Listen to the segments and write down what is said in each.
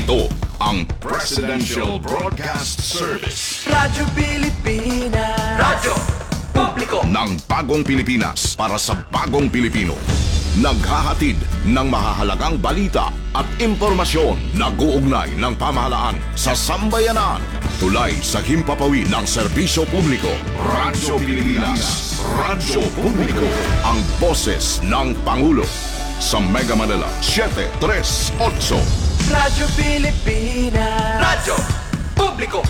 Ito ang Presidential Broadcast Service. Radyo Pilipinas. Radyo Publiko Ng bagong Pilipinas para sa bagong Pilipino. Naghahatid ng mahahalagang balita at impormasyon na guugnay ng pamahalaan sa sambayanan. Tulay sa himpapawid ng serbisyo publiko. Radyo Pilipinas. Radyo Publiko. Ang boses ng Pangulo. Sa Mega Manila, 738. Radyo Pilipinas. Radyo Publiko.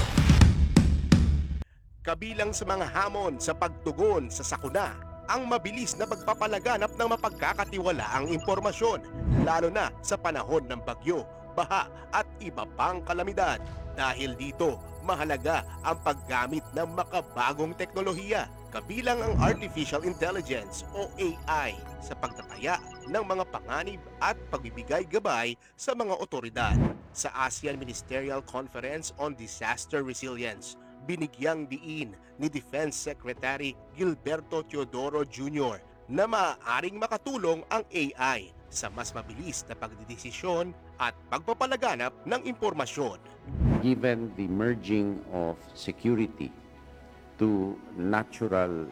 Kabilang sa mga hamon sa pagtugon sa sakuna, ang mabilis na pagpapalaganap ng mapagkakatiwalaang impormasyon, lalo na sa panahon ng bagyo, baha at iba pang kalamidad. Dahil dito, mahalaga ang paggamit ng makabagong teknolohiya, kabilang ang Artificial Intelligence o AI sa pagtataya ng mga panganib at pagbibigay gabay sa mga otoridad. Sa ASEAN Ministerial Conference on Disaster Resilience, binigyang diin ni Defense Secretary Gilberto Teodoro Jr. na maaaring makatulong ang AI sa mas mabilis na pagdidesisyon at pagpapalaganap ng impormasyon. Given the merging of security to natural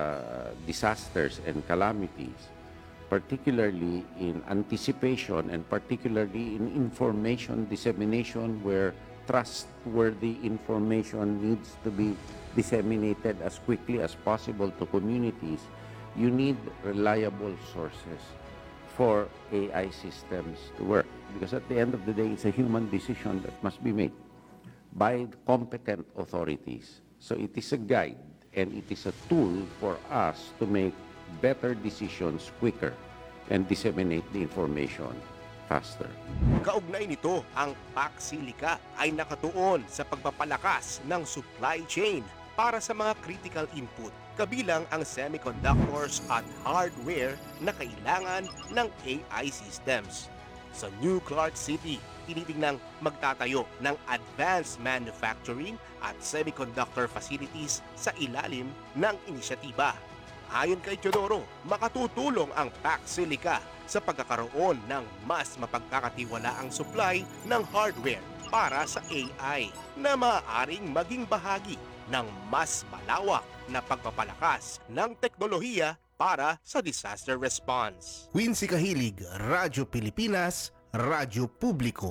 disasters and calamities, particularly in anticipation and particularly in information dissemination where trustworthy information needs to be disseminated as quickly as possible to communities, you need reliable sources for AI systems to work. Because at the end of the day, it's a human decision that must be made by competent authorities. So it is a guide and it is a tool for us to make better decisions quicker and disseminate the information faster. Kaugnay nito, ang PAC-SILICA ay nakatuon sa pagpapalakas ng supply chain para sa mga critical input, kabilang ang semiconductors at hardware na kailangan ng AI systems. Sa New Clark City, tinitingnang magtatayo ng advanced manufacturing at semiconductor facilities sa ilalim ng inisyatiba. Ayon kay Teodoro, makatutulong ang PAC-SILICA sa pagkakaroon ng mas mapagkakatiwalaang supply ng hardware para sa AI na maaaring maging bahagi ng mas malawak na pagpapalakas ng teknolohiya para sa disaster response. Quincy Kahilig, Radyo Pilipinas, Radyo Publiko.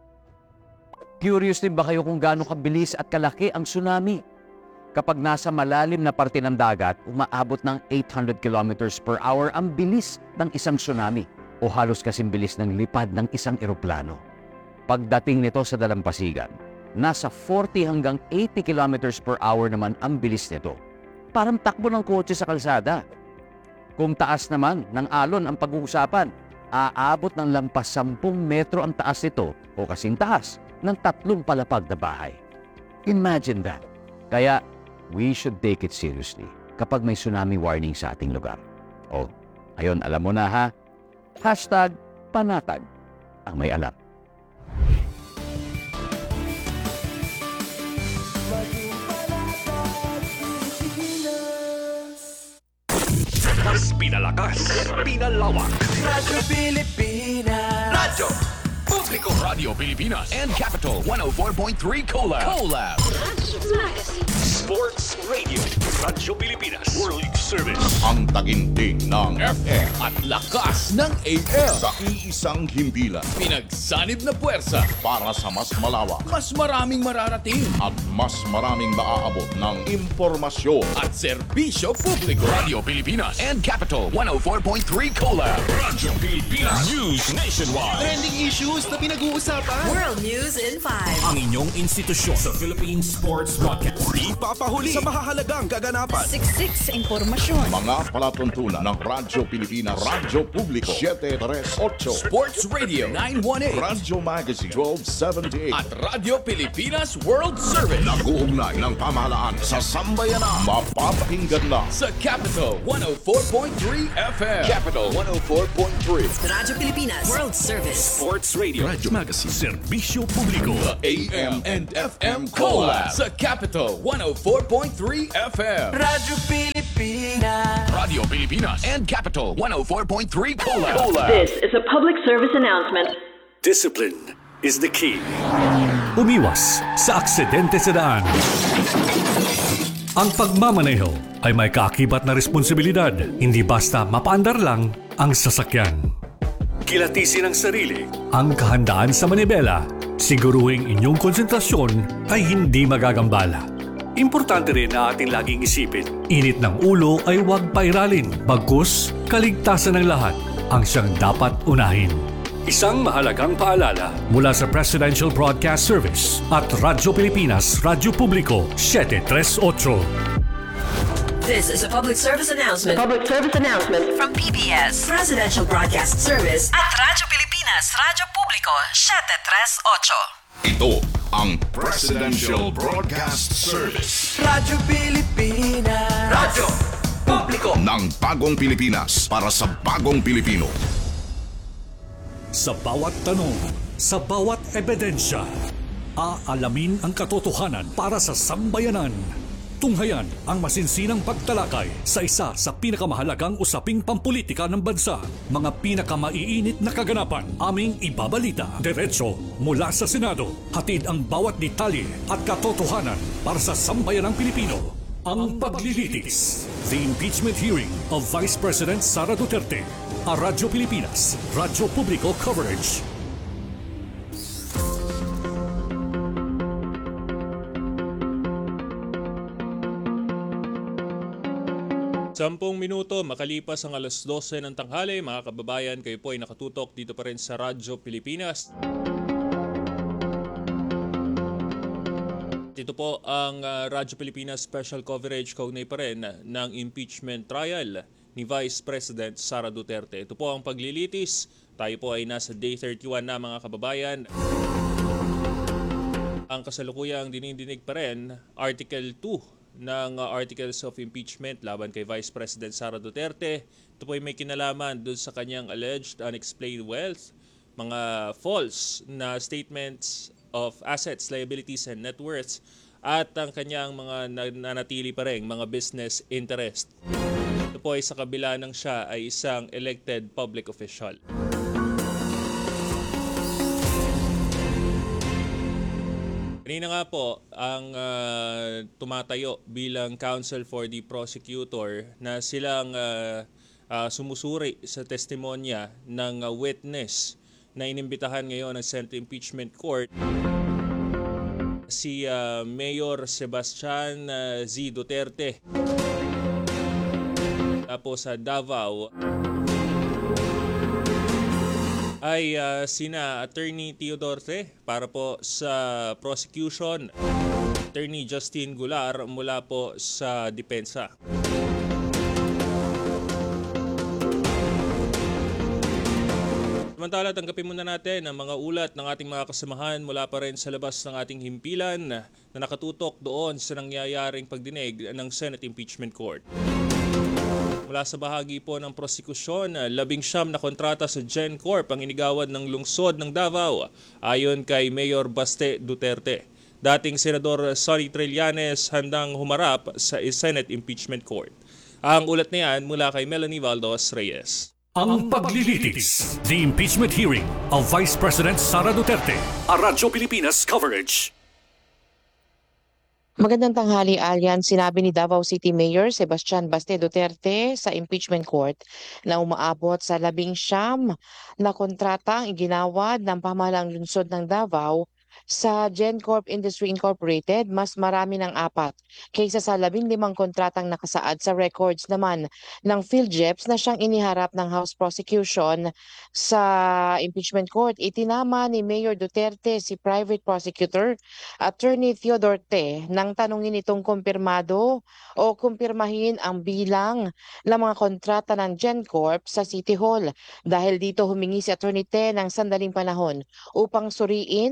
Curious din ba kayo kung gaano kabilis at kalaki ang tsunami? Kapag nasa malalim na parte ng dagat, umaabot ng 800 kilometers per hour ang bilis ng isang tsunami o halos kasing bilis ng lipad ng isang eroplano. Pagdating nito sa dalampasigan, nasa 40 hanggang 80 kilometers per hour naman ang bilis nito. Parang takbo ng kotse sa kalsada. Kung taas naman ng alon ang pag-uusapan, aabot ng lampas 10 metro ang taas nito o kasing taas ng 3 palapag na bahay. Imagine that. Kaya, we should take it seriously kapag may tsunami warning sa ating lugar. O, ayun, alam mo na ha? #panatag ang may alam. Mas pinalakas, pinalawak. Radyo Pilipinas. Radyo Publiko. Radio Pilipinas and Capital 104.3 Collab. Sports Radio. Radyo Pilipinas. World Service. Ang taginting ng FM At lakas ng AM. sa iisang himpilan Pinagsanib na puwersa. para sa mas malawak Mas maraming mararating. at mas maraming maaabot ng impormasyon. At serbisyo publiko. Radio Pilipinas and Capital 104.3 Collab. Radyo Pilipinas. News Nationwide. Trending issues na pinag-uusapan. World News in 5. Ang inyong institusyon sa Philippine Sports Broadcast. Di papahuli sa mahahalagang kaganapan. Siksik sa impormasyon. Mga palatuntunan ng Radyo Pilipinas, Radyo Publiko, 738, Sports Radio 918. Radyo Magazine, 1278. At Radio Pilipinas World Service. Nag-uugnay ng pamahalaan sa sambayanan. Mapapakinggan lang Sa Capital 104.3 FM. Capital 104.3. Radyo Pilipinas World Service. Sports Radio. Radyo Magazine. Serbisyo Publiko. AM and FM Collab. Sa Capital 104.3 FM. Radyo Pilipinas. Radio Pilipinas and Capital 104.3 Collab. This is a public service announcement. Discipline is the key. Umiwas sa aksidente sa daan. Ang pagmamaneho ay may kaakibat na responsibilidad, hindi basta mapaandar lang ang sasakyan. Kilatisin ang sarili, ang kahandaan sa manibela, siguruhing inyong konsentrasyon ay hindi magagambala. Importante rin na ating laging isipin, init ng ulo ay huwag pairalin, bagkus kaligtasan ng lahat ang siyang dapat unahin. Isang mahalagang paalala mula sa Presidential Broadcast Service at Radyo Pilipinas, Radyo Publiko 738. This is a public service announcement. From PBS, Presidential Broadcast Service at Radyo Pilipinas, Radyo Publiko 738. Ito ang Presidential Broadcast Service Radyo Pilipinas. Radyo Publiko. ng Bagong Pilipinas para sa Bagong Pilipino. Sa bawat tanong, sa bawat ebidensya, aalamin ang katotohanan para sa sambayanan. Tunghayan ang masinsinang pagtalakay sa isa sa pinakamahalagang usaping pampolitika ng bansa. Mga pinakamaiinit na kaganapan, aming ibabalita diretso mula sa Senado. Hatid ang bawat detalye at katotohanan para sa sambayanang Pilipino. Ang paglilitis. The impeachment hearing of Vice President Sara Duterte. A Radyo Pilipinas, Radyo Publiko coverage. Sampung minuto makalipas ang alas 12 ng tanghali, mga kababayan, kayo po ay nakatutok dito pa rin sa Radyo Pilipinas. Ito po ang Radyo Pilipinas special coverage kaugnay pa rin ng impeachment trial ni Vice President Sara Duterte. Ito po ang paglilitis. Tayo po ay nasa day 31 na, mga kababayan. Ang kasalukuyang dinidinig pa rin, Article 2 ng Articles of Impeachment laban kay Vice President Sara Duterte. Ito po ay may kinalaman doon sa kanyang alleged unexplained wealth, mga false na statements of assets, liabilities, and net worths, at ang kanyang mga nanatili pa rin mga business interest. Ito po ay sa kabila ng siya ay isang elected public official. Kanina nga po ang tumatayo bilang counsel for the prosecutor na silang sumusuri sa testimonya ng witness na inimbitahan ngayon ng Senate Impeachment Court, si Mayor Sebastian Z. Duterte. Tapos sa Davao ay sina Attorney Teodorte para po sa prosecution, Attorney Justin Gular mula po sa depensa. Samantala, tanggapin muna natin ang mga ulat ng ating mga kasamahan mula pa rin sa labas ng ating himpilan na nakatutok doon sa nangyayaring pagdinig ng Senate Impeachment Court. Mula sa bahagi po ng prosekusyon, 19 na kontrata sa GenCorp ang inigawad ng lungsod ng Davao ayon kay Mayor Baste Duterte. Dating Senador Sonny Trillanes handang humarap sa Senate Impeachment Court. Ang ulat na yan mula kay Melanie Valdos Reyes. Ang paglilitis. The impeachment hearing of Vice President Sara Duterte. A Radyo Pilipinas coverage. Magandang tanghali, Alyan. Sinabi ni Davao City Mayor Sebastian Baste Duterte sa impeachment court na umaabot sa 19 na kontrata ang iginawad ng pamahalang lungsod ng Davao sa GenCorp Industry Incorporated, mas marami ng 4 kaysa sa 15 kontratang nakasaad sa records naman ng PhilJeps na siyang iniharap ng House Prosecution sa impeachment court. Itinama ni Mayor Duterte si Private Prosecutor Attorney Teodorte nang tanungin itong kumpirmado o kumpirmahin ang bilang ng mga kontrata ng GenCorp sa City Hall. Dahil dito humingi si Attorney Te ng sandaling panahon upang suriin ang mga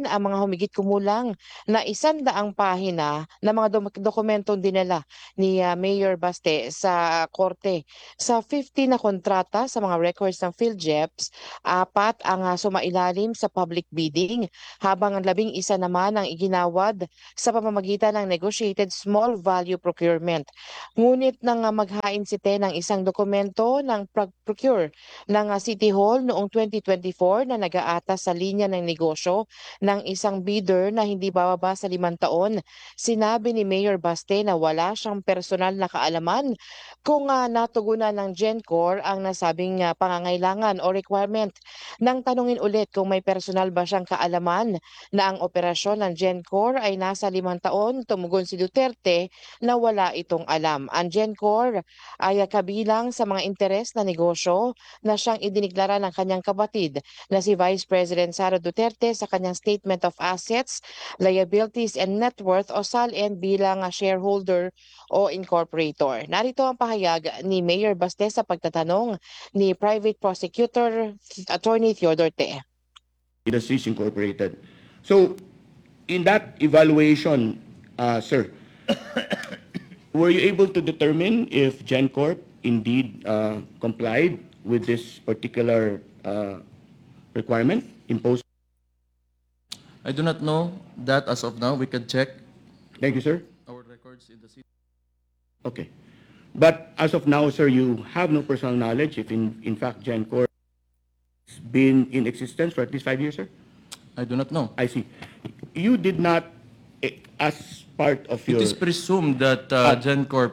humigit kumulang na 100 pahina na mga dokumentong dinala ni Mayor Baste sa korte. Sa 50 na kontrata sa mga records ng PhilJeps, 4 ang sumailalim sa public bidding, habang ang 11 naman ang iginawad sa pamamagitan ng negotiated small value procurement. Ngunit nang maghain si Te ng isang dokumento ng procure ng City Hall noong 2024 na nag-aatas sa linya ng negosyo ng isang bidder na hindi bababa sa 5 taon, sinabi ni Mayor Baste na wala siyang personal na kaalaman kung natugunan ng GenCorp ang nasabing pangangailangan o requirement. Nang tanungin ulit kung may personal ba siyang kaalaman na ang operasyon ng GenCorp ay nasa 5 taon, tumugon si Duterte na wala itong alam. Ang GenCorp ay kabilang sa mga interes na negosyo na siyang idiniklara ng kanyang kapatid na si Vice President Sara Duterte sa kanyang Statement of Assets, Liabilities and Net Worth o SALN bilang shareholder o incorporator. Narito ang pahayag ni Mayor Baste sa pagtatanong ni Private Prosecutor Attorney Theodore Te. Industries Incorporated. So, in that evaluation, sir, were you able to determine if GenCorp indeed complied with this particular requirement imposed? I do not know that as of now. We can check. Thank you, sir. Our records in the city. Okay. But as of now, sir, you have no personal knowledge if in fact GenCorp has been in existence for at least 5 years, sir? I do not know. I see. You did not, as part of your... It is presumed that GenCorp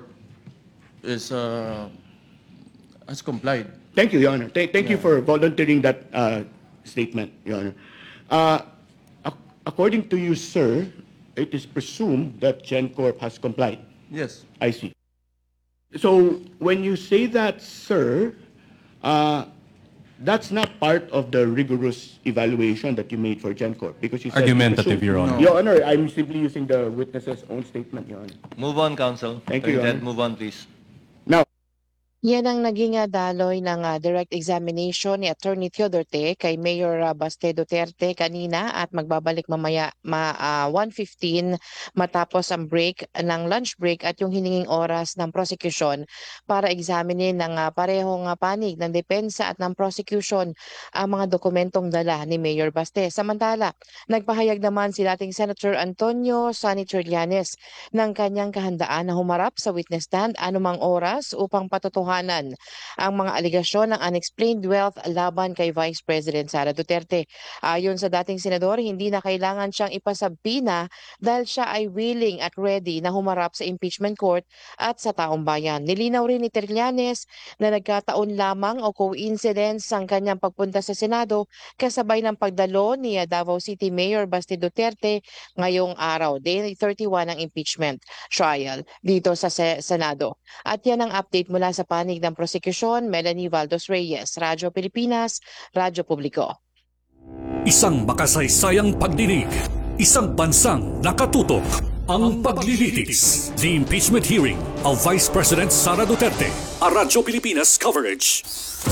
has complied. Thank you, Your Honor. Thank you for volunteering that statement, Your Honor. According to you, sir, it is presumed that GenCorp has complied. Yes. I see. So when you say that, sir, that's not part of the rigorous evaluation that you made for GenCorp because you said... Argumentative, Your Honor. Your Honor, I'm simply using the witness's own statement, Your Honor. Move on, counsel. Thank you, Your Honor. Move on, please. Now, Yan ang naging daloy ng direct examination ni Attorney Theodore Te kay Mayor Baste Duterte kanina at magbabalik mamaya 1:15 matapos ang break ng lunch break at yung hininging oras ng prosecution para examinin ng parehong panig ng depensa at ng prosecution ang mga dokumentong dala ni Mayor Baste. Samantala, nagpahayag naman si dating Senator Antonio Sani Trillanes ng kanyang kahandaan na humarap sa witness stand anumang oras upang patutuhanan ang mga aligasyon ng unexplained wealth laban kay Vice President Sara Duterte. Ayon sa dating senador, hindi na kailangan siyang ipasabpina dahil siya ay willing at ready na humarap sa impeachment court at sa taong bayan. Nilinaw rin ni Trillanes na nagkataon lamang o coincidence ang kanyang pagpunta sa Senado kasabay ng pagdalo ni Davao City Mayor Baste Duterte ngayong araw, Day 31 ng impeachment trial dito sa Senado. At yan ang update mula sa panig ng prosekusyon. Melanie Valdos Reyes, Radyo Pilipinas, Radyo Publiko. Isang makasaysayang pagdinig, isang bansang nakatutok. Ang paglilitis, the impeachment hearing of Vice President Sara Duterte. A Radyo Pilipinas coverage.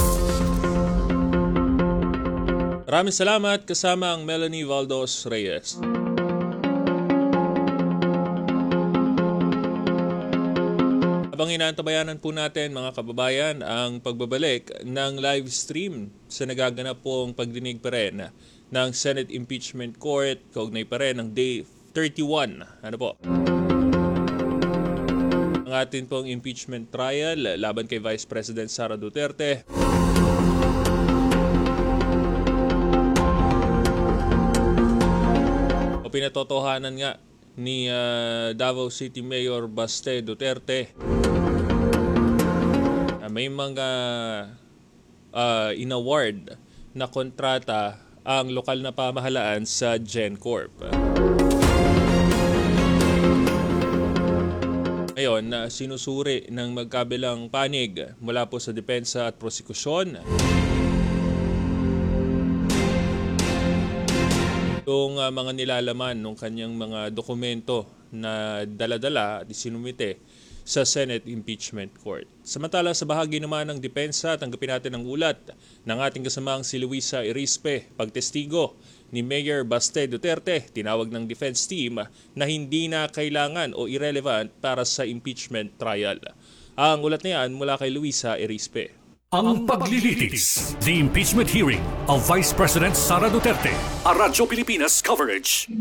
Maraming salamat, kasama ang Melanie Valdos Reyes. Habang inaantabayanan po natin mga kababayan ang pagbabalik ng live stream sa nagaganap pong pagdinig pa rin ng Senate Impeachment Court, kaugnay pa rin ng Day 31. Ano po? Ang atin pong impeachment trial laban kay Vice President Sara Duterte. O pinatotohanan nga ni Davao City Mayor Baste Duterte. May mga inaward na kontrata ang lokal na pamahalaan sa GenCorp. Ngayon, sinusuri ng magkabilang panig mula po sa depensa at prosekusyon yung mga nilalaman ng kanyang mga dokumento na dala-dala at isinumite sa Senate Impeachment Court. Samantala sa bahagi naman ng depensa, tanggapin natin ang ulat ng ating kasamang si Luisa Irispe, pagtestigo ni Mayor Baste Duterte, tinawag ng defense team na hindi na kailangan o irrelevant para sa impeachment trial. Ang ulat na yan mula kay Luisa Erispe. Ang paglilitis, the impeachment hearing of Vice President Sara Duterte, a Radyo Pilipinas coverage.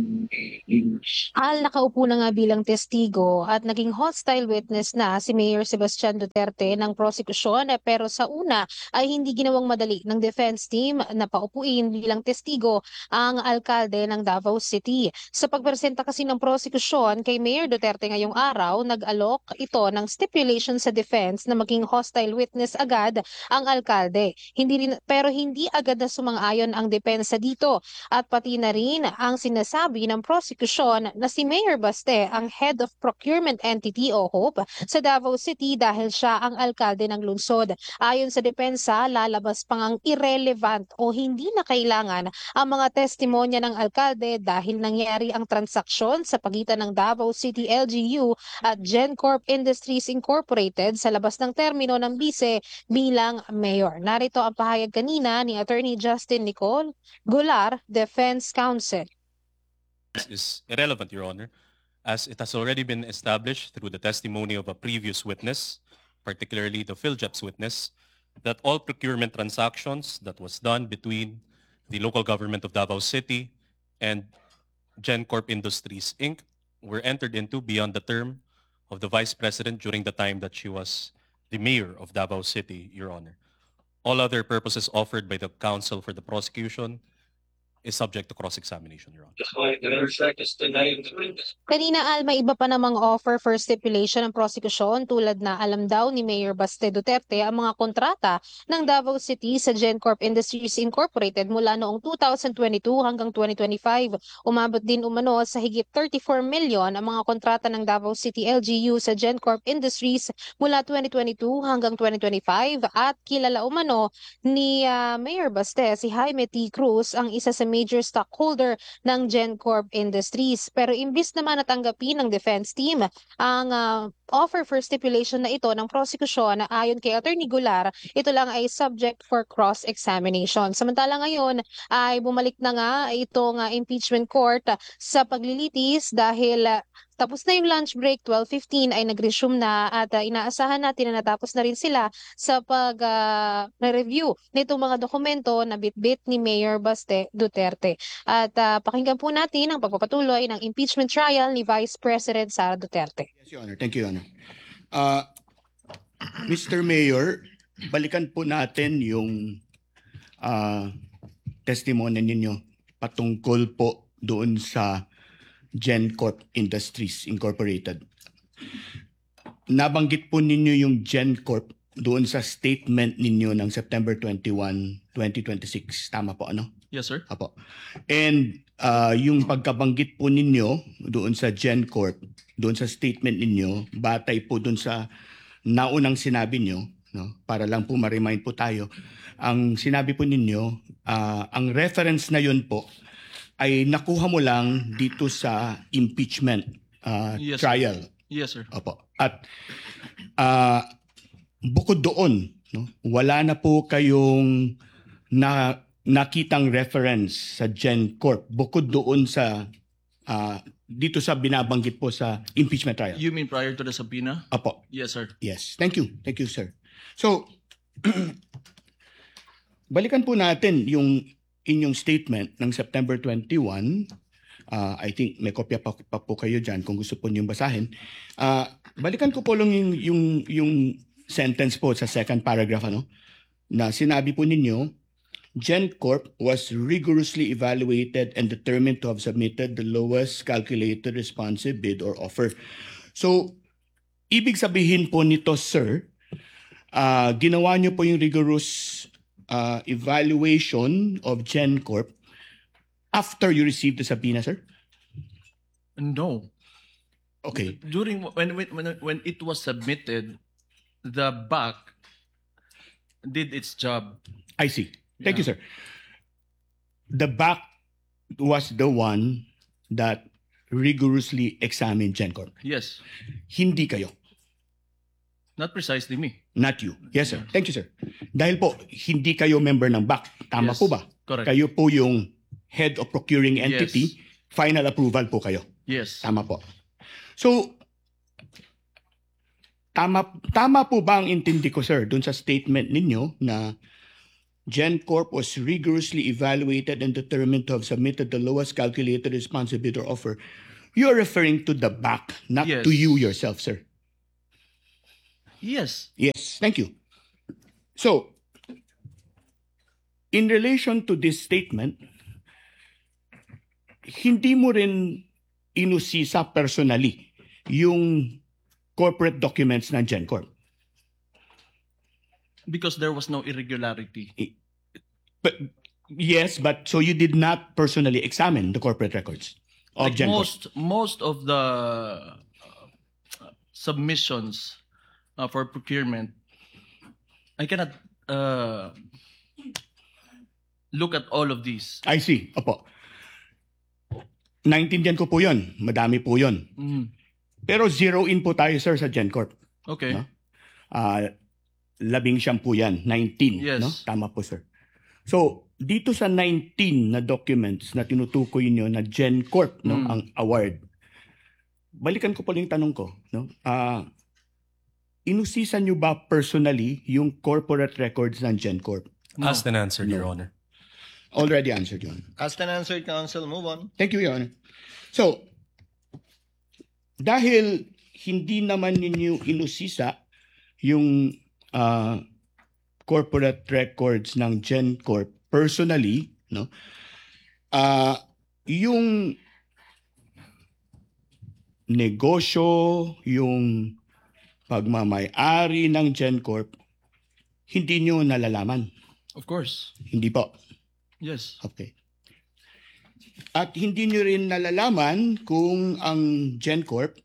Al nakaupo na nga bilang testigo at naging hostile witness na si Mayor Sebastian Duterte ng prosekusyon, pero sa una ay hindi ginawang madali ng defense team na paupuin bilang testigo ang alkalde ng Davao City. Sa pagpresenta kasi ng prosekusyon kay Mayor Duterte ngayong araw, nag-alok ito ng stipulation sa defense na maging hostile witness agad ang alkalde. Pero hindi agad na sumang-ayon ang depensa dito at pati na rin ang sinasabi ng prosekusyon na si Mayor Baste ang head of procurement entity o HOPE sa Davao City dahil siya ang alkalde ng lungsod. Ayon sa depensa, lalabas pang ang irrelevant o hindi na kailangan ang mga testimonya ng alkalde dahil nangyari ang transaksyon sa pagitan ng Davao City LGU at GenCorp Industries Incorporated sa labas ng termino ng bise bilang mayor. Narito ang pahayag kanina ni Attorney Justin Nicol Gular, Defense Counsel. Is irrelevant, Your Honor, as it has already been established through the testimony of a previous witness, particularly the PhilJEP's witness, that all procurement transactions that was done between the local government of Davao City and GenCorp Industries, Inc. were entered into beyond the term of the Vice President during the time that she was the Mayor of Davao City, Your Honor. All other purposes offered by the counsel for the prosecution is subject to cross-examination, Your Honor. Kanina Al, may iba pa namang offer for stipulation ng prosekusyon tulad na alam daw ni Mayor Baste Duterte ang mga kontrata ng Davao City sa GenCorp Industries Incorporated mula noong 2022 hanggang 2025. Umabot din umano sa higit 34 million ang mga kontrata ng Davao City LGU sa GenCorp Industries mula 2022 hanggang 2025 at kilala umano ni Mayor Baste si Jaime T. Cruz ang isa sa major stockholder ng GenCorp Industries. Pero imbis naman natanggapin ng defense team ang offer for stipulation na ito ng prosekusyon, na ayon kay Attorney Gular, ito lang ay subject for cross-examination. Samantala ngayon ay bumalik na nga itong impeachment court sa paglilitis dahil tapos na yung lunch break, 12:15 ay nag-resume na at inaasahan natin na natapos na rin sila sa pag-review nitong mga dokumento na bitbit ni Mayor Baste Duterte. At pakinggan po natin ang pagpapatuloy ng impeachment trial ni Vice President Sara Duterte. Yes, Your Honor. Thank you, Your Honor. Mr. Mayor, balikan po natin yung testimony ninyo patungkol po doon sa GenCorp Industries Incorporated. Nabanggit po ninyo yung GenCorp doon sa statement ninyo ng September 21, 2026. Tama po, ano? Yes, sir. Apo. And yung pagkabanggit po ninyo doon sa GenCorp, doon sa statement ninyo, batay po doon sa naunang sinabi nyo, no? Para lang po ma-remind po tayo, ang sinabi po ninyo, ang reference na yun po, ay nakuha mo lang dito sa impeachment Yes, trial. Sir. Yes, sir. Opo. At bukod doon, no, wala na po kayong nakitang reference sa GenCorp bukod doon sa dito sa binabanggit po sa impeachment trial. You mean prior to the subpoena? Opo. Yes, sir. Yes. Thank you. Thank you, sir. So, balikan po natin yung inyong statement ng September 21. I think may kopya pa po kayo dyan kung gusto po niyong basahin. Balikan ko po lang yung sentence po sa second paragraph, ano, na sinabi po ninyo, GenCorp was rigorously evaluated and determined to have submitted the lowest calculated responsive bid or offer. So, ibig sabihin po nito, sir, ginawa niyo po yung rigorous evaluation of GenCorp after you received the subpoena, sir? No. Okay. During when it was submitted, the BAC did its job. I see. Thank you, sir. The BAC was the one that rigorously examined GenCorp. Yes. Hindi kayo. Not precisely me. Not you. Yes, sir. Thank you, sir. Dahil po, hindi kayo member ng BAC. Tama Yes, po ba? correct. Kayo po yung head of procuring entity, final approval po kayo. Yes. Tama po. So, tama po ba ang intindi ko, sir, dun sa statement ninyo na GenCorp was rigorously evaluated and determined to have submitted the lowest calculated responsive bidder offer? You are referring to the back, not to you yourself, sir. Yes. Yes, thank you. So, in relation to this statement, hindi mo rin inusisa personally yung corporate documents ng GenCorp. Because there was no irregularity. But yes, but so you did not personally examine the corporate records of Like GenCorp. most of the submissions for procurement, I cannot look at all of these. I see. Opo. Naintindihan ko po yun. Madami po yun. Pero zero in po tayo, sir, sa GenCorp. Okay. No? 11 po yan. 19. Yes. No? Tama po, sir. So, dito sa 19 na documents na tinutukoy nyo na GenCorp, no, ang award, balikan ko po lang yung tanong ko. No? Inusisan nyo ba personally yung corporate records ng GenCorp? Asked and answered, Your Honor. Already answered, Your Honor. Asked and answered, Counsel. Move on. Thank you, Your Honor. So, dahil hindi naman ninyo inusisa yung corporate records ng GenCorp personally, no? Yung negosyo, yung pagmamay-ari ng GenCorp, hindi nyo nalalaman. Of course. Hindi po. Yes. Okay. At hindi nyo rin nalalaman kung ang GenCorp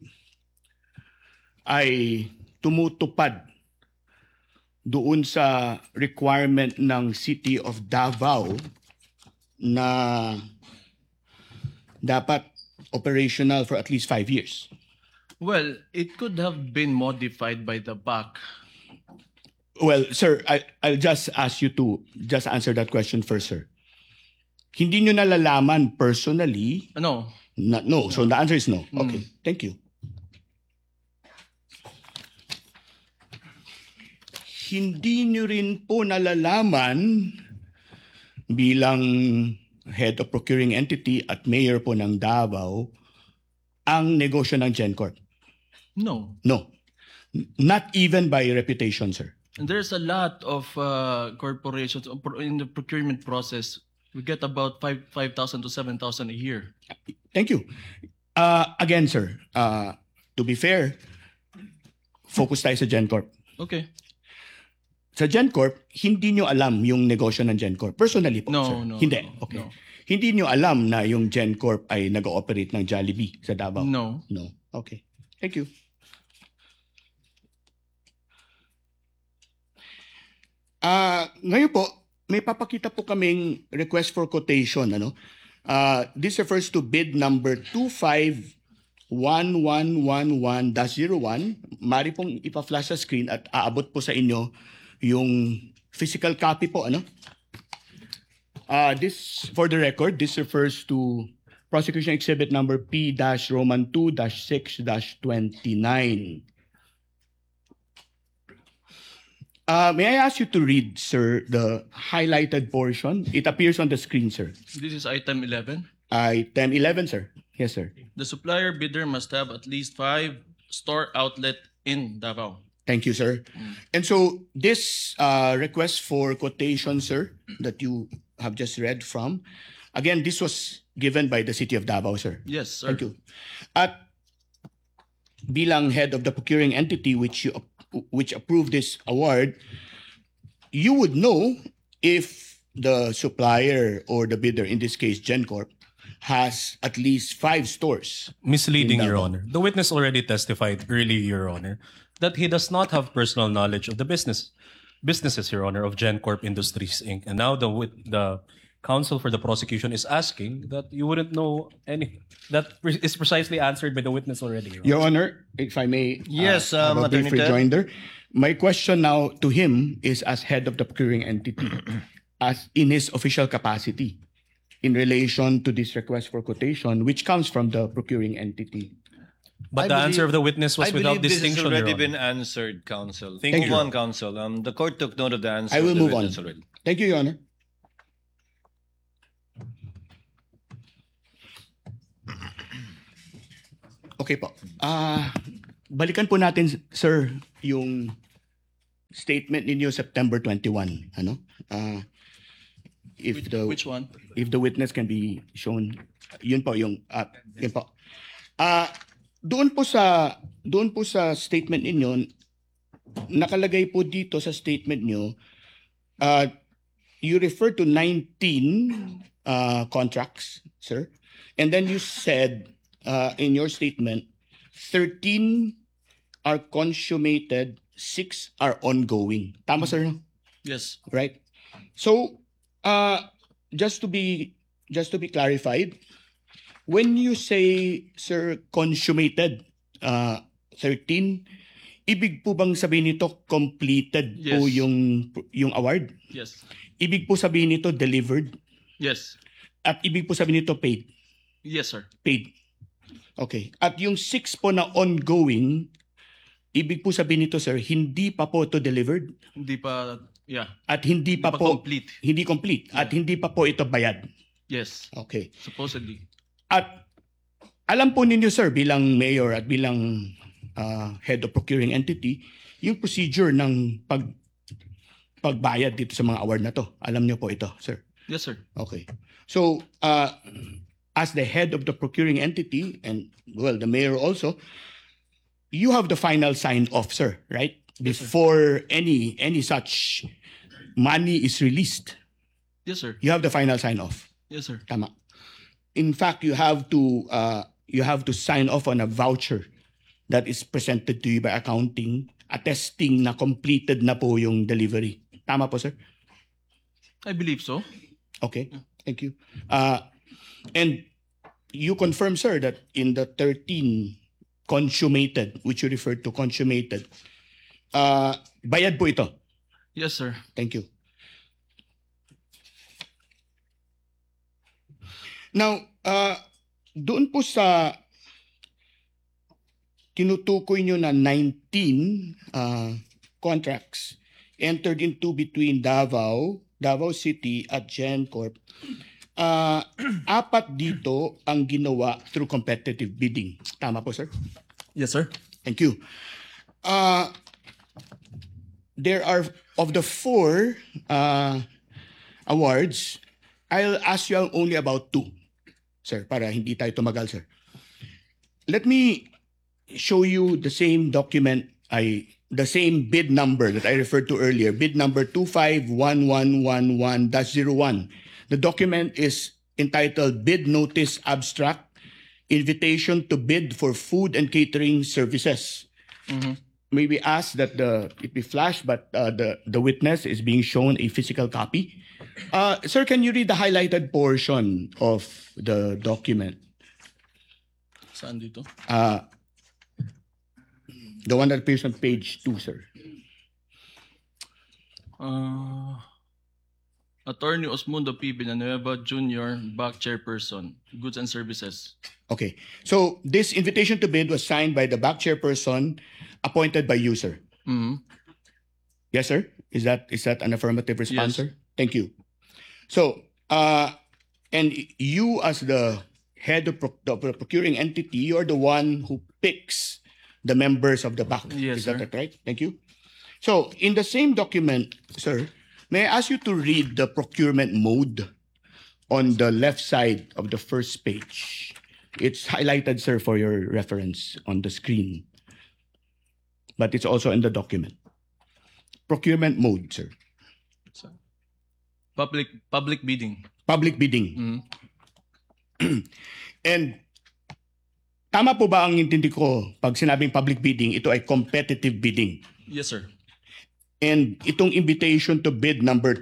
ay tumutupad doon sa requirement ng City of Davao na dapat operational for at least 5 years. Well, it could have been modified by the back. Well, sir, I'll just ask you to just answer that question first, sir. Hindi nyo nalalaman personally? No. No. So the answer is no. Okay. Thank you. Hindi nyo rin po nalalaman bilang head of procuring entity at mayor po ng Davao ang negosyo ng GenCorp? No. No. Not even by reputation, sir. And there's a lot of corporations in the procurement process. We get about 5,000 to 7,000 a year. Thank you. Again, sir, to be fair, focus tayo sa GenCorp. Okay. Sa GenCorp, hindi nyo alam yung negosyo ng GenCorp. Personally po, No, sir. no, Hindi. no, Okay. no. Hindi nyo alam na yung GenCorp ay nag-ooperate ng Jollibee sa Davao? No. No. Okay. Thank you. Ngayon po, may papakita po kaming request for quotation. Ano? This refers to bid number 251111-01. Mari pong ipa-flash sa screen at aabot po sa inyo yung physical copy po. Ano? This, for the record, this refers to Prosecution Exhibit number P-Roman 2-6-29. May I ask you to read, sir, the highlighted portion? It appears on the screen, sir. This is item 11. Item 11, sir. Yes, sir. The supplier bidder must have at least 5 store outlet in Davao. Thank you, sir. And so this request for quotation, sir, that you have just read from, again, this was given by the City of Davao, sir. Yes, sir. Thank you. At bilang head of the procuring entity which approved this award, you would know if the supplier or the bidder, in this case GenCorp, has at least 5 stores. Misleading, in Your Davao. Honor. The witness already testified earlier, Your Honor, that he does not have personal knowledge of the businesses, Your Honor, of GenCorp Industries, Inc. And now the counsel for the prosecution is asking that you wouldn't know any. That is precisely answered by the witness already, Your Honor. Your Honor, if I may Yes, have a brief Attorney Ted. rejoinder. My question now to him is as head of the procuring entity, as in his official capacity. in relation to this request for quotation, which comes from the procuring entity. But the answer of the witness was without distinction, This has Your already Honor. been answered, counsel. Thank Move you. on, counsel. The court took note of the answer. I will of the move on. witness already. Thank you, Your Honor. Okay po. Balikan po natin, sir, yung statement ninyo September 21. Ano? Which one? If the witness can be shown, yun po yung yun po. Doon po sa statement ninyo, nakalagay po dito sa statement nyo, you refer to 19 contracts, sir. And then you said in your statement, 13 are consummated, 6 are ongoing. Tama, sir? No? Yes. Right? So, just to be clarified, when you say, sir, consummated 13, ibig po bang sabihin nito completed po Yes. yung award? Yes. Ibig po sabihin nito delivered? Yes. At ibig po sabihin nito paid? Yes, sir. Paid. Okay. At yung 6 po na ongoing, ibig po sabihin nito, sir, hindi pa po ito delivered? Hindi pa, yeah. At hindi pa po complete. Hindi complete. At hindi pa po ito bayad? Yes. Okay. Supposedly. At alam po ninyo, sir, bilang mayor at bilang head of procuring entity, yung procedure ng pagbayad dito sa mga award na to. Alam niyo po ito, sir? Yes, sir. Okay. So, as the head of the procuring entity, and well, the mayor also, you have the final sign-off, sir, right? Before any such money is released. Yes, sir. You have the final sign-off. Yes, sir. Tama. In fact, you have to sign off on a voucher that is presented to you by accounting, attesting na completed na po yung delivery. Tama po, sir? I believe so. Okay, thank you. And you confirm, sir, that in the 13 consummated, which you referred to consummated, bayad po ito? Yes, sir. Thank you. Now, doon po sa tinutukoy nyo na 19 contracts entered into between Davao City at GenCorp, 4 dito ang ginawa through competitive bidding. Tama po, sir? Yes, sir. Thank you. There are, of the 4 awards, I'll ask you only about 2, sir, para hindi tayo tumagal, sir. Let me show you the same document, the same bid number that I referred to earlier, bid number 251111-01. The document is entitled Bid Notice Abstract, Invitation to Bid for Food and Catering Services. May we ask that it be flashed, but the witness is being shown a physical copy. Sir, can you read the highlighted portion of the document? Saan dito? The one that appears on page 2, sir. Attorney Osmundo P. Villanueva Jr., back chairperson, Goods and Services. Okay. So this invitation to bid was signed by the back chairperson appointed by you, sir. Yes, sir? Is that an affirmative response, Yes. sir? Thank you. So, and you as the head of the procuring entity, you're the one who picks the members of the back. Yes, Is that sir. right? Thank you. So, in the same document, sir, may I ask you to read the procurement mode on the left side of the first page? It's highlighted, sir, for your reference on the screen. But it's also in the document. Procurement mode, sir. Public bidding. Public bidding. And tama po ba ang intindi ko pag sinabing public bidding, ito ay competitive bidding? Yes, sir. And itong invitation to bid number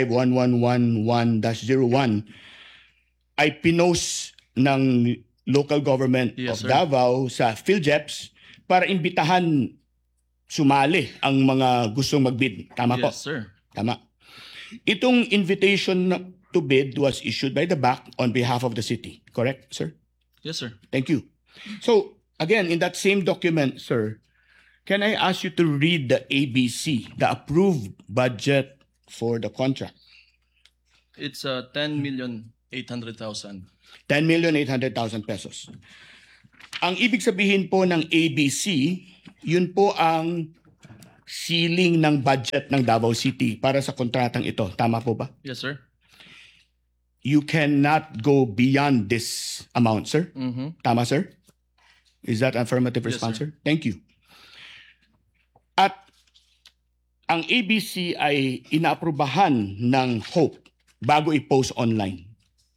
251111-01 ay pinost ng local government Yes, of sir. Davao sa PhilJeps para imbitahan sumali ang mga gustong magbid. Tama po? Yes, sir. Tama. Itong invitation to bid was issued by the BAC on behalf of the city. Correct, sir? Yes, sir. Thank you. So, again, in that same document, sir, can I ask you to read the ABC, the approved budget for the contract? It's 10,800,000. 10,800,000 pesos. Ang ibig sabihin po ng ABC, yun po ang ceiling ng budget ng Davao City para sa kontratang ito. Tama po ba? Yes, sir. You cannot go beyond this amount, sir? Tama, sir? Is that affirmative Yes, response, sir. sir? Thank you. At ang ABC ay inaaprubahan ng HOPE bago i-post online.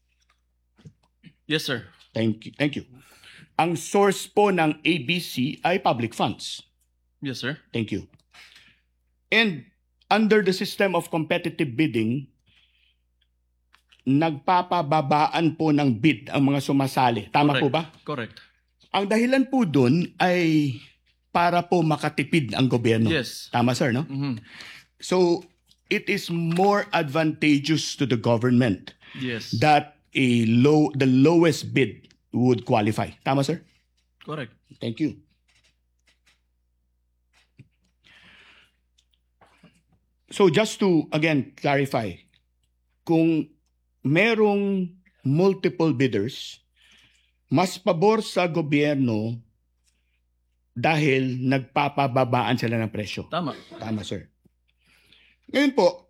Yes, sir. Thank you. Thank you. Ang source po ng ABC ay public funds. Yes, sir. Thank you. And under the system of competitive bidding, nagpapababaan po ng bid ang mga sumasali. Tama po ba? Correct. Ang dahilan po dun ay para po makatipid ang gobyerno. Yes. Tama, sir, no? So, it is more advantageous to the government Yes. that the lowest bid would qualify. Tama, sir? Correct. Thank you. So just to, again, clarify, kung merong multiple bidders, mas pabor sa gobyerno dahil nagpapababaan sila ng presyo. Tama. Tama, sir. Ngayon po,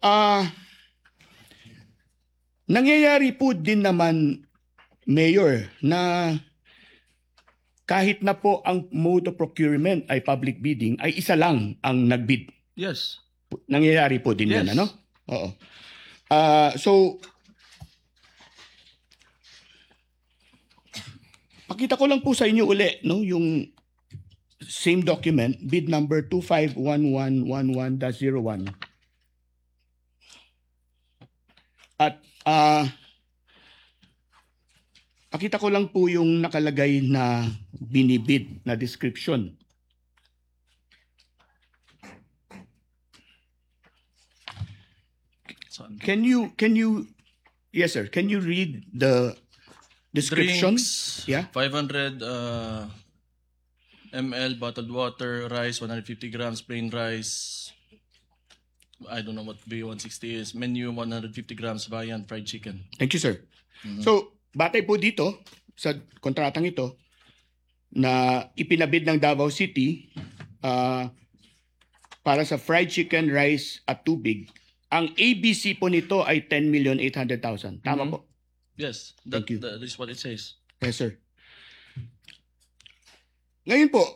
nangyayari po din naman, Mayor, na kahit na po ang mode of procurement ay public bidding, ay isa lang ang nagbid. Yes. Nangyayari po din yan, Yes. ano? Oo. So, pakita ko lang po sa inyo uli, no, yung same document, bid number 251111-01. At pakita ko lang po yung nakalagay na binibid na description. Can you yes sir, can you read the description? Drinks, Yeah. 500 ml bottled water, rice 150 grams, plain rice. I don't know what B160 is. Menu 150 grams, viand, fried chicken. Thank you, sir. So, batay po dito sa kontratang ito na ipinabid ng Davao City para sa fried chicken, rice at tubig. Ang ABC po nito ay 10,800,000. Tama po? Yes, Thank you. that is what it says. Yes, sir. Ngayon po,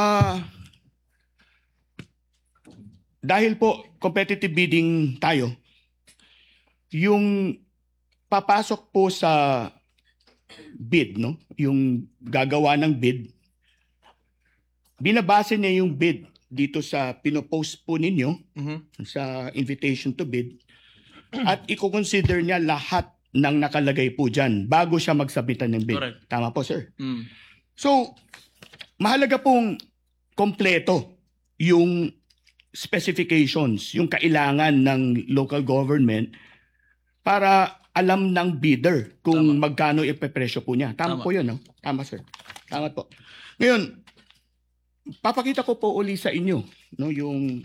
dahil po competitive bidding tayo, yung papasok po sa bid, no? Yung gagawa ng bid, binabase niya yung bid dito sa pinopost po ninyo sa invitation to bid at i-consider niya lahat ng nakalagay po dyan bago siya magsabitan ng bid. Correct. Tama po, sir? So, mahalaga pong kompleto yung specifications, yung kailangan ng local government para alam ng bidder kung magkano ipepresyo po niya. Tama po yun, no? Tama, sir. Tama po. Ngayon, papakita ko po uli sa inyo, no, yung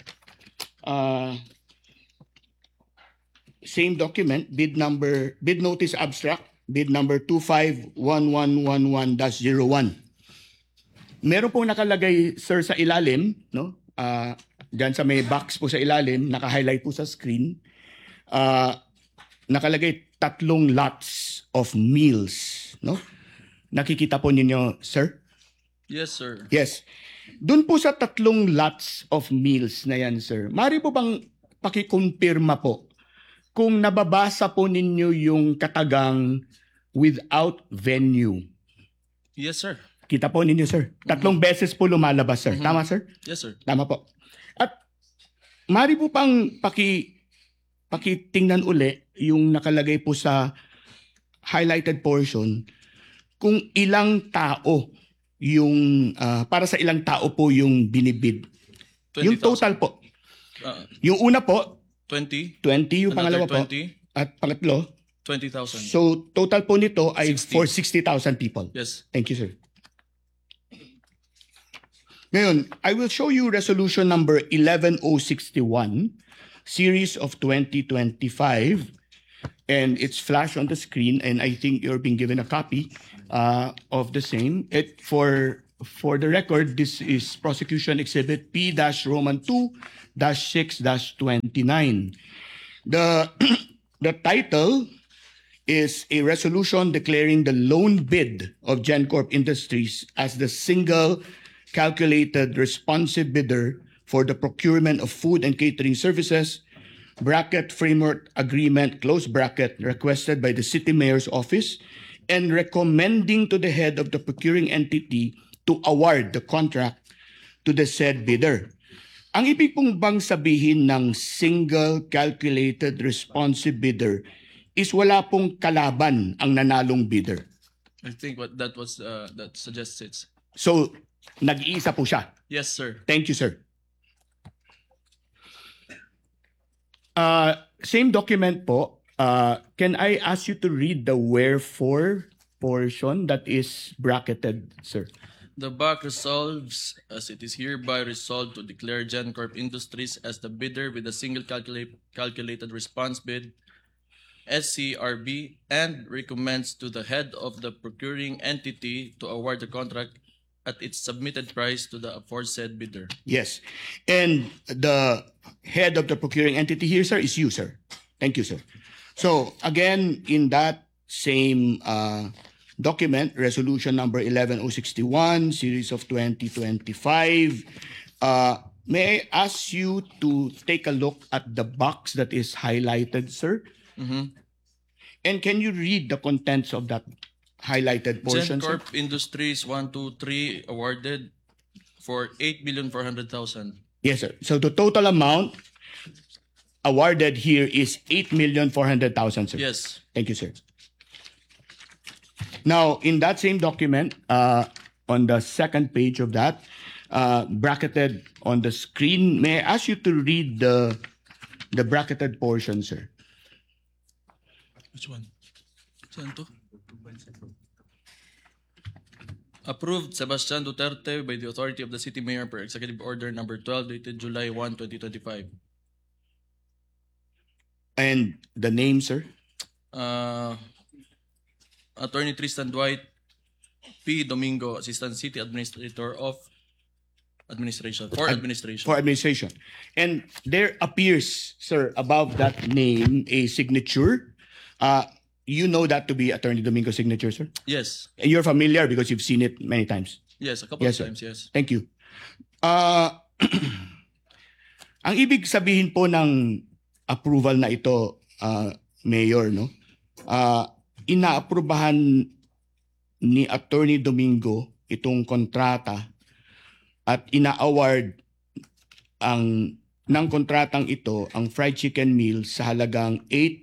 same document, bid notice abstract, bid number 251111-01. Meron pong nakalagay, sir, sa ilalim, no? Diyan sa may box po sa ilalim, naka-highlight po sa screen. Nakalagay 3 lots of meals, no? Nakikita po ninyo, sir? Yes, sir. Yes. Doon po sa 3 lots of meals na yan, sir, maaari po bang pakikumpirma po kung nababasa po ninyo yung katagang without venue? Yes, sir. Kita po ninyo, sir. 3 beses po lumalabas, sir. Tama, sir? Yes, sir. Tama po. At maaari po pang pakitingnan uli yung nakalagay po sa highlighted portion kung ilang tao yung para sa ilang tao po yung binibid. 20,000. Yung total po. Yung una po, 20. 20 yung Another pangalawa po. 20. At pangatlo, 20,000. So total po nito ay for 60,000 people. Yes. Thank you, sir. Ngayon, I will show you resolution number 11061, series of 2025, and it's flashed on the screen, and I think you're being given a copy of the same. For the record, this is prosecution exhibit P-Roman 2-6-29. The title is a resolution declaring the loan bid of GenCorp Industries as the single calculated responsive bidder for the procurement of food and catering services, bracket framework agreement, close bracket, requested by the City Mayor's Office, and recommending to the head of the procuring entity to award the contract to the said bidder. Ang ibig pong bang sabihin ng single calculated responsive bidder is wala pong kalaban ang nanalong bidder. I think what that was that suggests it's. So, nag-iisa po siya. Yes, sir. Thank you, sir. Same document po. Can I ask you to read the wherefore portion that is bracketed, sir? The BAC resolves, as it is hereby resolved, to declare GenCorp Industries as the bidder with a single calculated response bid, SCRB, and recommends to the head of the procuring entity to award the contract at its submitted price to the aforesaid bidder. Yes. And the head of the procuring entity here, sir, is you, sir. Thank you, sir. So, again, in that same document, resolution number 11061, series of 2025, may I ask you to take a look at the box that is highlighted, sir? Mm-hmm. And can you read the contents of that highlighted portion, sir? GenCorp Industries 123 awarded for 8,400,000. Yes, sir. So the total amount awarded here is 8,400,000, sir. Yes. Thank you, sir. Now, in that same document, on the second page of that, bracketed on the screen, may I ask you to read the bracketed portion, sir? Which one? Saan to? Approved Sebastian Duterte by the authority of the City Mayor per Executive Order number 12 dated July 1, 2025. And the name, sir? Attorney Tristan Dwight P. Domingo, Assistant City Administrator of Administration. For Administration. For administration. And there appears, sir, above that name, a signature. You know that to be Attorney Domingo's signature, sir? Yes. And you're familiar because you've seen it many times. Yes, a couple of sir. times, yes. Thank you. Ang ibig sabihin po ng approval na ito, Mayor, no? Inaaprubahan ni Attorney Domingo itong kontrata at ina-award ng kontratang ito ang fried chicken meal sa halagang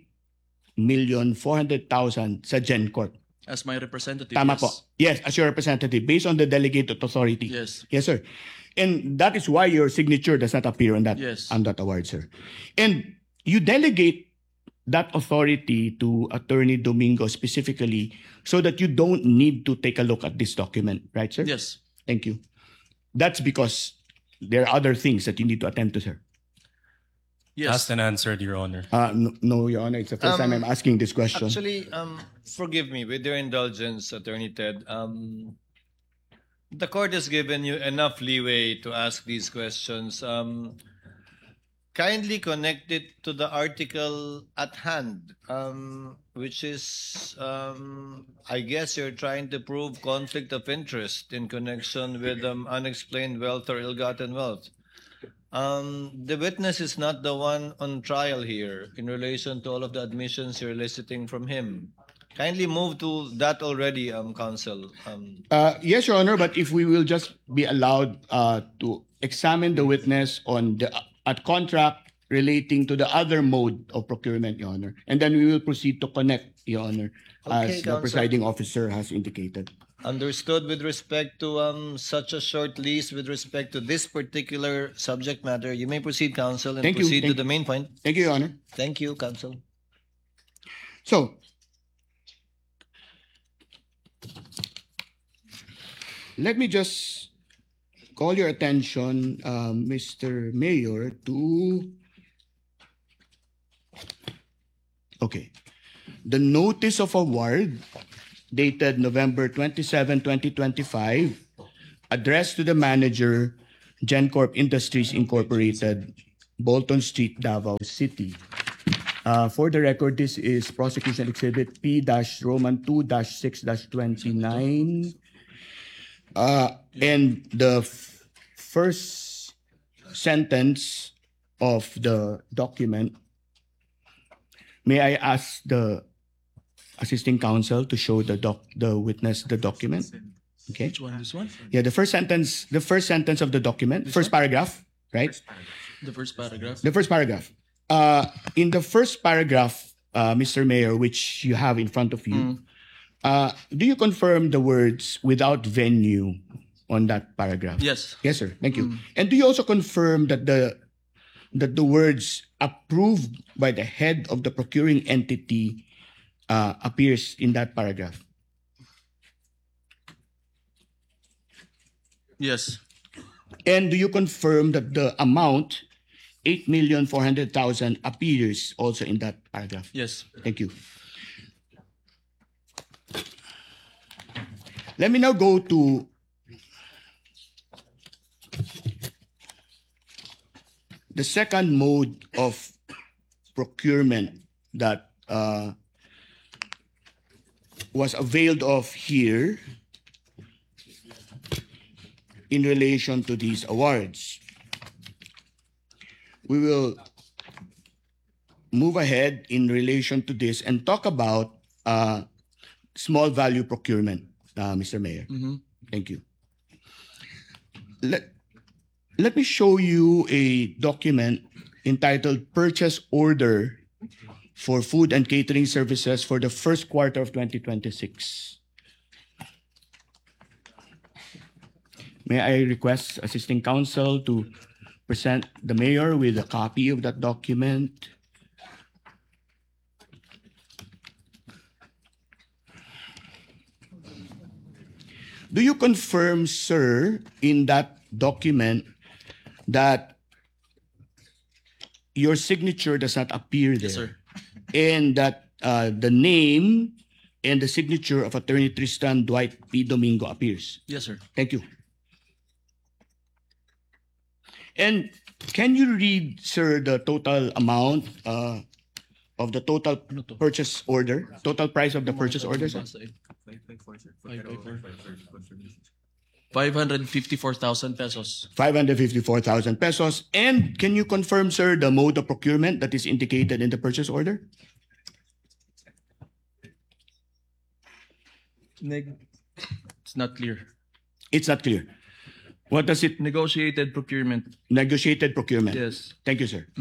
8,400,000 sa GenCorp. As my representative, Tama yes. po. Yes, as your representative, based on the delegated authority. Yes. Yes, sir. And that is why your signature does not appear on that, Yes. on that award, sir. And you delegate that authority to Attorney Domingo specifically so that you don't need to take a look at this document, right, sir? Yes. Thank you. That's because there are other things that you need to attend to, sir. Yes. Asked and answered, Your Honor. No, Your Honor. It's the first time I'm asking this question. Actually, forgive me, with your indulgence, Attorney Ted, the court has given you enough leeway to ask these questions. Kindly connect it to the article at hand, which is, I guess you're trying to prove conflict of interest in connection with unexplained wealth or ill-gotten wealth. The witness is not the one on trial here in relation to all of the admissions you're eliciting from him. Kindly move to that already, counsel. Yes, Your Honor, but if we will just be allowed to examine the witness on the contract relating to the other mode of procurement, Your Honor, and then we will proceed to connect, Your Honor, Okay, as the counsel. presiding officer has indicated. Understood with respect to such a short lease with respect to this particular subject matter. You may proceed, counsel, and Thank you. proceed to Thank- the main point. Thank you, Your Honor. Thank you, counsel. So, let me just call your attention, Mr. Mayor, to the notice of award dated November 27, 2025, addressed to the manager, GenCorp Industries Incorporated, Bolton Street, Davao City. For the record, this is Prosecution Exhibit P-Roman 2-6-29. And the first sentence of the document, may I ask the assisting counsel to show the witness the document? Okay. Which one? This one? Yeah, the first sentence of the document, This first one? paragraph, right? The first paragraph. The first paragraph. In the first paragraph, Mr. Mayor, which you have in front of you, do you confirm the words without venue on that paragraph? Yes. Yes, sir. Thank you. And do you also confirm that the words approved by the head of the procuring entity appears in that paragraph? Yes. And do you confirm that the amount 8,400,000 appears also in that paragraph? Yes. Thank you. Let me now go to the second mode of procurement that was availed of here in relation to these awards. We will move ahead in relation to this and talk about small value procurement, Mr. Mayor. Thank you. Let me show you a document entitled Purchase Order for Food and Catering Services for the first quarter of 2026. May I request assisting counsel to present the mayor with a copy of that document? Do you confirm, sir, in that document that your signature does not appear there? Yes, sir. And that the name and the signature of Attorney Tristan Dwight P. Domingo appears? Yes, sir. Thank you. And can you read, sir, the total amount of the total purchase order, total price of the purchase order, sir? 554,000 pesos. 554,000 pesos. And can you confirm, sir, the mode of procurement that is indicated in the purchase order? It's not clear. It's not clear. What does it? Negotiated procurement. Negotiated procurement. Yes. Thank you, sir.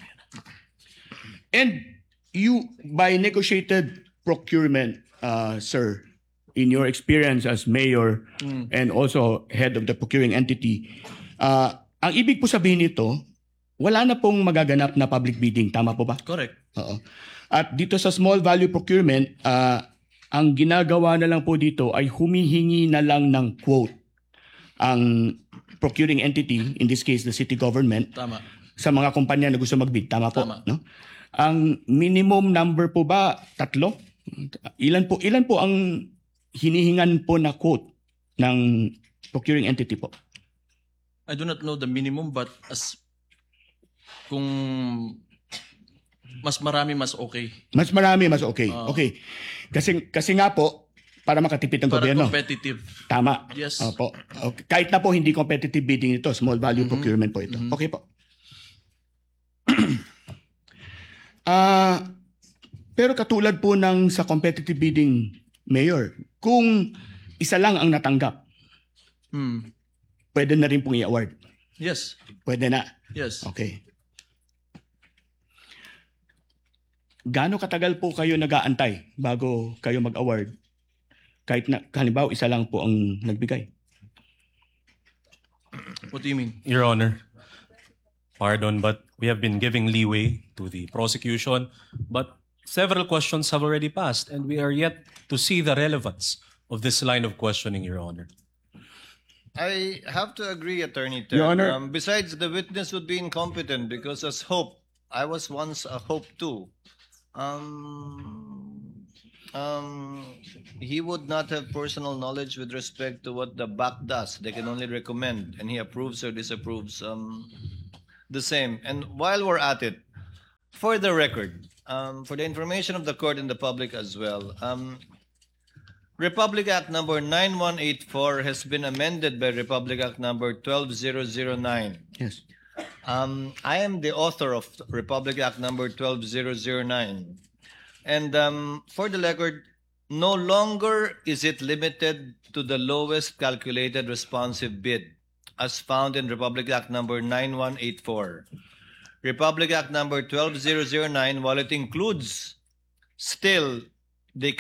And you, by negotiated procurement, sir, in your experience as mayor and also head of the procuring entity, ang ibig po sabihin nito, wala na pong magaganap na public bidding. Tama po ba? Correct. Oo. At dito sa small value procurement, ang ginagawa na lang po dito ay humihingi na lang ng quote ang procuring entity, in this case the city government, Tama. sa mga kumpanya na gusto magbid. Tama po? Tama. No? Ang minimum number po ba 3? Ilan po ang hinihingan po na quote ng procuring entity po? I do not know the minimum, but as kung mas marami, mas okay. Mas marami, mas okay. Okay. Kasi nga po, para makatipid ng Para gobyerno. competitive. Tama. Yes. Opo. Okay. Kahit na po hindi competitive bidding ito, small value procurement po ito. Okay po. Pero katulad po ng sa competitive bidding, Mayor, kung isa lang ang natanggap, pwede na rin pong i-award. Yes. Pwede na. Yes. Okay. Gaano katagal po kayo nag-aantay bago kayo mag-award? Kahit na, halimbawa, isa lang po ang nagbigay. What do you mean? Your Honor, pardon, but we have been giving leeway to the prosecution, but several questions have already passed, and we are yet to see the relevance of this line of questioning, Your Honor. I have to agree, Attorney Ted. Your Honor. Besides, the witness would be incompetent because as Hope, I was once a Hope too. He would not have personal knowledge with respect to what the back does. They can only recommend, and he approves or disapproves the same. And while we're at it, for the record, for the information of the court and the public as well, Republic Act number 9184 has been amended by Republic Act number 12009. Yes. I am the author of Republic Act number 12009. And for the record, no longer is it limited to the lowest calculated responsive bid as found in Republic Act number 9184. Republic Act number 12009, while it includes still the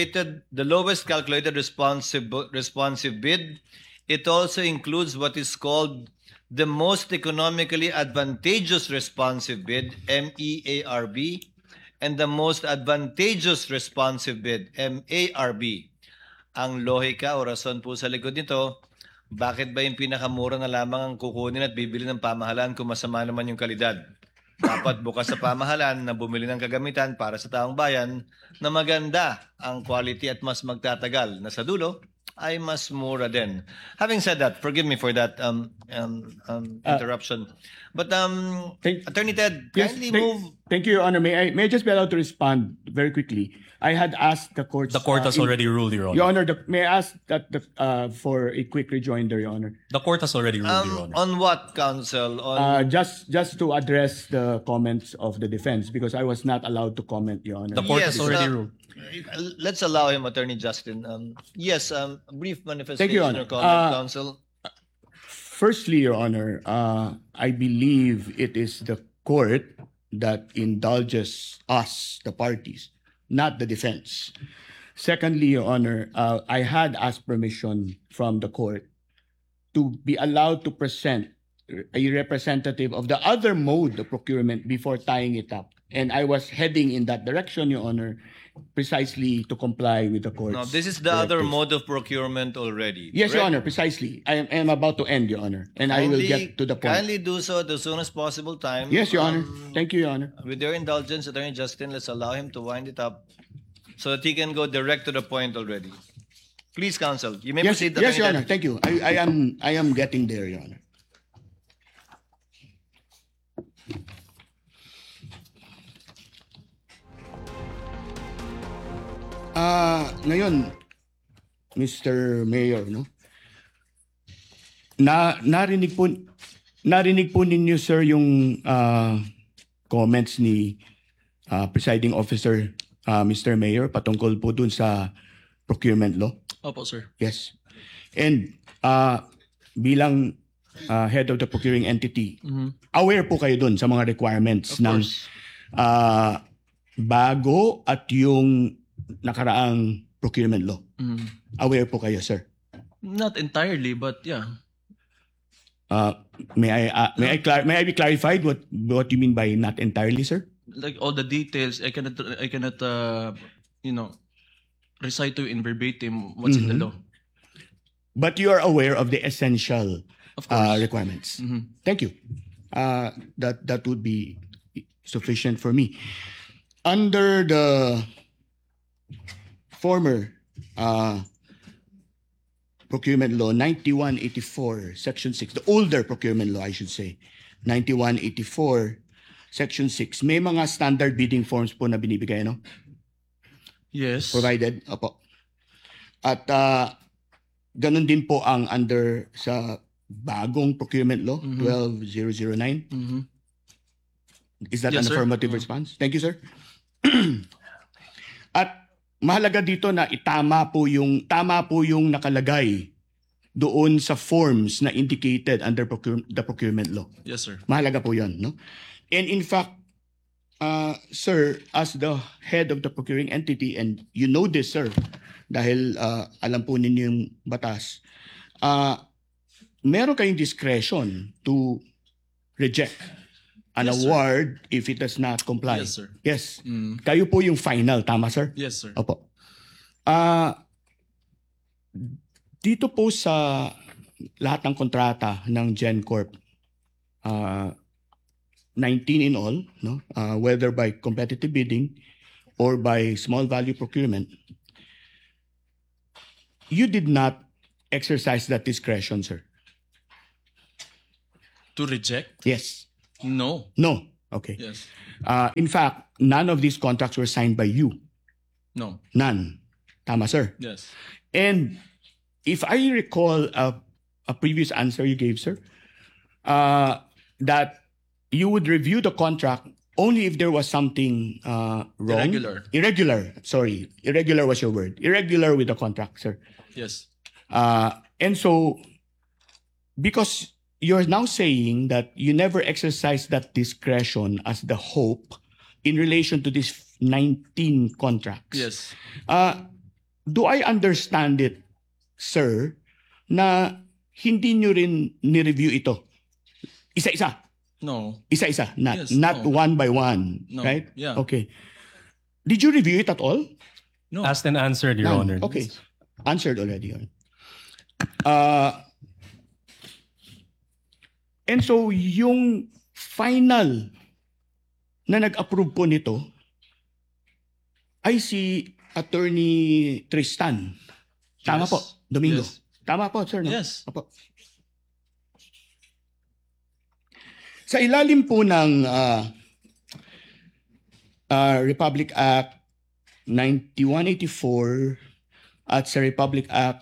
lowest calculated responsive bid, it also includes what is called the most economically advantageous responsive bid, MEARB, and the most advantageous responsive bid, MARB. Ang lohika o rason po sa likod nito, bakit ba yung pinakamura na lamang ang kukunin at bibili ng pamahalaan kung masama naman yung kalidad? Dapat bukas sa pamahalaan na bumili ng kagamitan para sa taong bayan na maganda ang quality at mas magtatagal na sa dulo ay mas mura din. Having said that, forgive me for that interruption. But Attorney Ted, kindly move. Thank you, Your Honor. May I just be allowed to respond very quickly? I had asked the court. The court has already ruled, Your Honor. Your Honor, may I ask that for a quick rejoinder, Your Honor? The court has already ruled, Your Honor. On what, counsel? On Just to address the comments of the defense, because I was not allowed to comment, Your Honor. The court has already ruled. Let's allow him, Attorney Justin. Yes, brief manifestation Thank you, Your Honor. or comment, counsel. Firstly, Your Honor, I believe it is the court that indulges us, the parties, not the defense. Secondly, Your Honor, I had asked permission from the court to be allowed to present a representative of the other mode of procurement before tying it up. And I was heading in that direction, Your Honor, precisely to comply with the court's No, this is the other directives. mode of procurement already. Yes, Your correct? Honor, precisely. I am about to end, Your Honor, and I will get to the point. Kindly do so at the soonest possible time. Yes, Your Honor. Thank you, Your Honor. With your indulgence, Attorney Justin, let's allow him to wind it up so that he can go direct to the point already. Please, counsel, you may Yes, proceed. yes, Attorney Your Honor. Ted. Thank you. I am getting there, Your Honor. Ngayon, Mr. Mayor, no? Narinig po ninyo, sir, yung comments ni presiding officer, Mr. Mayor, patungkol po dun sa procurement law. Opo, sir. Yes. And bilang head of the procuring entity, aware po kayo dun sa mga requirements Of ng course. bago at yung nakaraang procurement law. Aware po kayo, sir. Not entirely, but yeah. May I be clarified what you mean by not entirely, sir? Like all the details, I cannot recite to you in verbatim what's in the law. But you are aware of the essential Of course. requirements. Thank you. That would be sufficient for me. Under the former procurement law 9184 section 6, the older procurement law I should say, 9184 section 6, may mga standard bidding forms po na binibigay, no? Yes. Provided, opo. At ganun din po ang under sa bagong procurement law 12009. Is that Yes, an sir. affirmative response? Thank you, sir. At mahalaga dito na tama po yung nakalagay doon sa forms na indicated under the procurement law. Yes, sir. Mahalaga po 'yon, no? And in fact, sir, as the head of the procuring entity, and you know this, sir, dahil alam po ninyo yung batas, meron kayong discretion to reject an Yes, sir. award if it does not comply. Yes, sir. Yes. Kayo po yung final, tama, sir? Yes, sir. Opo. Dito po sa lahat ng kontrata ng GenCorp, 19 in all, no? Whether by competitive bidding or by small value procurement, you did not exercise that discretion, sir. To reject? Yes. No. No. Okay. Yes. In fact, none of these contracts were signed by you. No. None. Tama, sir. Yes. And if I recall a previous answer you gave, sir, that you would review the contract only if there was something wrong. Irregular. Sorry. Irregular was your word. Irregular with the contract, sir. Yes. And so, because you're now saying that you never exercised that discretion as the hope in relation to these 19 contracts. Yes. Do I understand it, sir, na hindi nyo rin ni-review ito? Isa-isa? No. Isa-isa? Yes, not no. one by one, No. right? Yeah. Okay. Did you review it at all? No. Asked and answered, Your None. Honor. Okay. Answered already. And so, yung final na nag-approve po nito ay si Attorney Tristan. Tama Yes. po, Domingo. Yes. Tama po, sir. No? Yes. Opo. Sa ilalim po ng Republic Act 9184 at sa Republic Act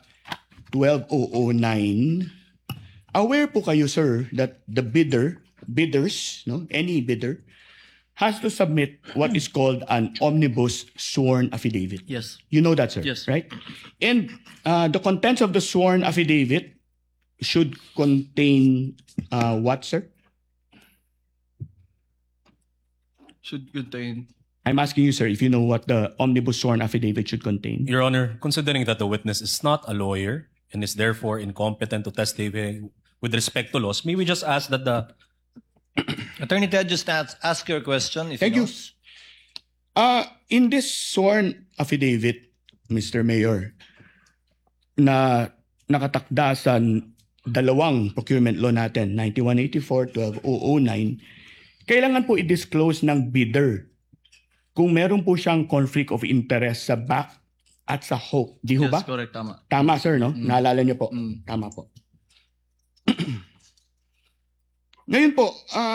12009, aware po kayo, sir, that the bidders, no, any bidder, has to submit what is called an omnibus sworn affidavit. Yes. You know that, sir? Yes. Right? And the contents of the sworn affidavit should contain what, sir? Should contain. I'm asking you, sir, if you know what the omnibus sworn affidavit should contain. Your Honor, considering that the witness is not a lawyer and is therefore incompetent to testify with respect to laws, may we just ask that the Attorney Ted, just ask your question. If Thank you. In this sworn affidavit, Mr. Mayor, na nakatakda sa dalawang procurement law natin, 9184, 12009, kailangan po i-disclose ng bidder kung meron po siyang conflict of interest sa back at sa hope. Di ho ba? Yes, correct. Tama. Tama, sir, no? Naalala niyo po. Tama po. Ngayon po,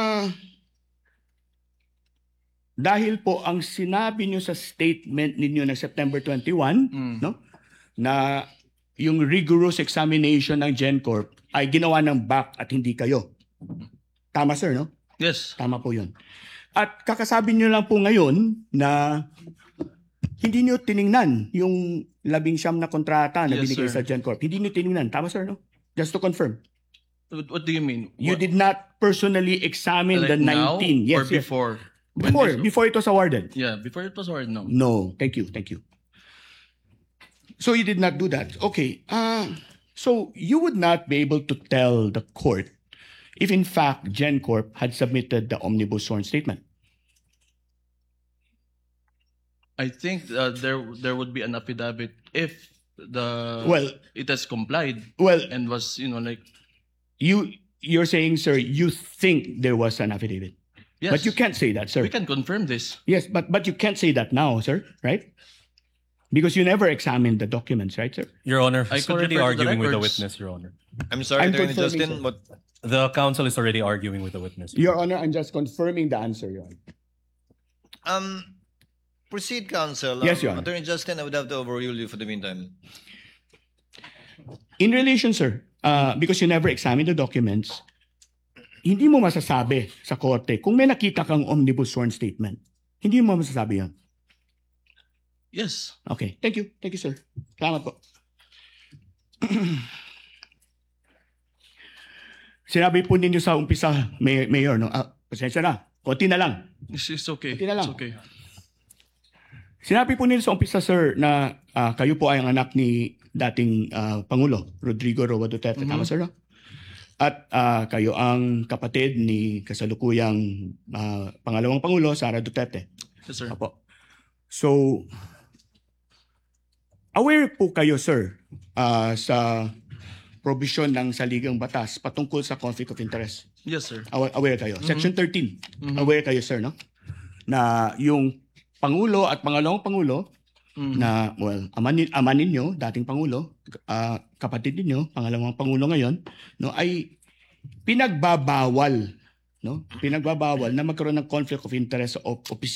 dahil po ang sinabi niyo sa statement ninyo ng September 21, no? Na yung rigorous examination ng GenCorp ay ginawa ng back at hindi kayo. Tama, sir, no? Yes. Tama po yun. At kakasabi niyo lang po ngayon na hindi niyo tiningnan yung 19 na kontrata na Yes, binigay sir. sa GenCorp. Hindi niyo tiningnan. Tama, sir, no? Just to confirm. What do you mean? You did not personally examine Like the 19. now Yes, or yes. before? When Before it was awarded. Yeah, before it was awarded, no. No, thank you. So you did not do that. Okay. So you would not be able to tell the court if in fact GenCorp had submitted the omnibus sworn statement. I think there would be an affidavit if it has complied. Well, and was like you're saying, sir, you think there was an affidavit. Yes. But you can't say that, sir. We can confirm this. Yes, but you can't say that now, sir, right? Because you never examined the documents, right, sir? Your Honor, I is could already refer to the arguing with the records. witness, Your Honor. I'm sorry, I'm Attorney confirming, Justin. sir. What? The counsel is already arguing with the witness. Your Honor, I'm just confirming the answer, Your Honor. Proceed, counsel. Yes, Your Honor. Attorney Justin, I would have to overrule you for the meantime. In relation, sir, because you never examined the documents, hindi mo masasabi sa korte kung may nakita kang omnibus sworn statement. Hindi mo masasabi yan. Yes. Okay. Thank you. Thank you, sir. Salamat po. Sinabi po ninyo sa umpisa, Mayor, no? Pasensya na. Konti na lang. It's okay. Konti na lang. It's okay. Sinabi po ninyo sa umpisa, sir, na kayo po ay ang anak ni dating Pangulo, Rodrigo Roa Duterte. Tama, sir, no? At kayo ang kapatid ni kasalukuyang pangalawang Pangulo, Sara Duterte. Yes, sir. Apo. So, aware po kayo, sir, sa provision ng saligang batas patungkol sa conflict of interest. Yes, sir. Aware kayo. Section 13. Aware kayo, sir, no? Na yung Pangulo at Pangalawang Pangulo na, well, ama ninyo, dating Pangulo, kapatid ninyo, Pangalawang Pangulo ngayon, no, ay pinagbabawal na magkaroon ng conflict of interest sa opisina